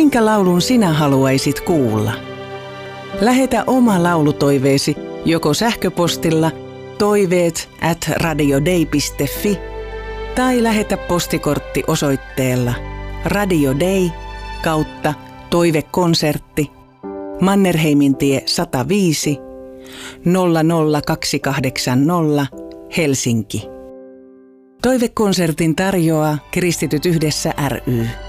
Minkä laulun sinä haluaisit kuulla? Lähetä oma laulutoiveesi joko sähköpostilla toiveet@radiodei.fi tai lähetä postikortti osoitteella Radio Dei /Toivekonsertti Mannerheimintie 105 00280 Helsinki. Toivekonsertin tarjoaa Kristityt yhdessä ry.